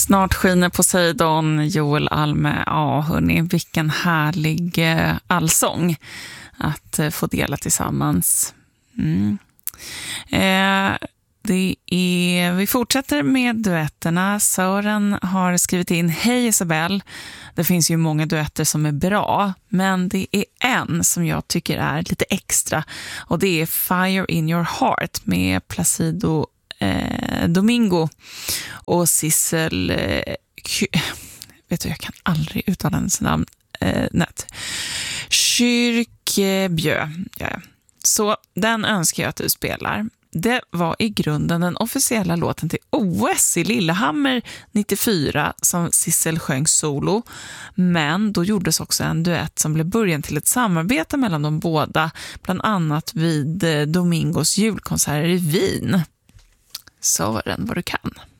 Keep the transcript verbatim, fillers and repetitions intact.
Snart skiner Poseidon, Joel Alme. Ja, hörni, vilken härlig eh, allsång att eh, få dela tillsammans. Mm. Eh, det är, vi fortsätter med duetterna. Sören har skrivit in: Hej Isabel, det finns ju många duetter som är bra, men det är en som jag tycker är lite extra, och det är Fire in your heart med Placido eh, Domingo och Sissel eh, vet du, jag kan aldrig uttala hennes namn eh, nät. Kyrkebjö. Ja, ja. Så den önskar jag att du spelar. Det var i grunden den officiella låten till O S i Lillehammer nittiofyra som Sissel sjöng solo, men då gjordes också en duett som blev början till ett samarbete mellan de båda, bland annat vid Domingos julkonserter i Wien. Sören, vad du kan.